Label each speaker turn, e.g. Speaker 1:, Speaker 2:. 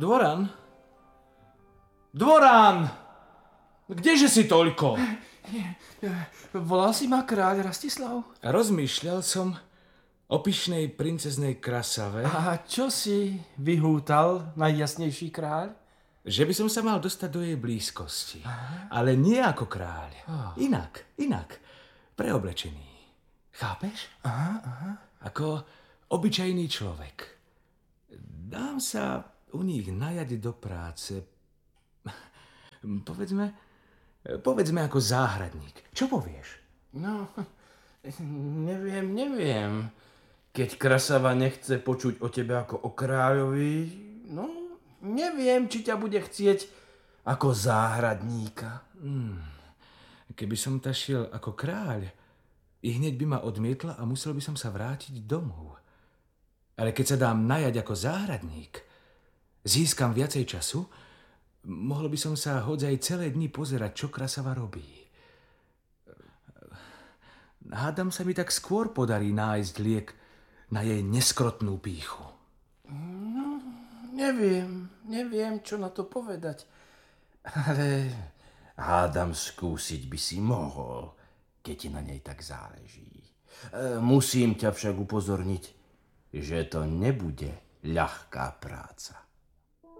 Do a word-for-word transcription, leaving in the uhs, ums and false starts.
Speaker 1: Dvoran? Dvoran! Kdeže si toľko?
Speaker 2: Volal si ma kráľ Rastislav?
Speaker 1: Rozmýšľal som o pyšnej princeznej krasave.
Speaker 2: A čo si vyhútal, najjasnejší kráľ?
Speaker 1: Že by som sa mal dostať do jej blízkosti. Aha. Ale nie ako kráľ. Oh. Inak, inak. Preoblečený. Chápeš?
Speaker 2: Aha, aha.
Speaker 1: Ako obyčajný človek. Dám sa u nich najať do práce. Povedzme, povedzme ako záhradník. Čo povieš?
Speaker 2: No, neviem, neviem. Keď krasava nechce počuť o tebe ako o kráľovi, no, neviem, či ťa bude chcieť ako záhradníka.
Speaker 1: Hmm. Keby som ta šiel ako kráľ, i hneď by ma odmietla a musel by som sa vrátiť domov. Ale keď sa dám najať ako záhradník, získam viacej času, mohol by som sa hodzaj celé dni pozerať, čo krasava robí. Hádam sa mi tak skôr podarí nájsť liek na jej neskrotnú pýchu.
Speaker 2: No, neviem, neviem, čo na to povedať. Ale hádam, skúsiť by si mohol, keď ti na nej tak záleží. E, musím ťa však upozorniť, že to nebude ľahká práca.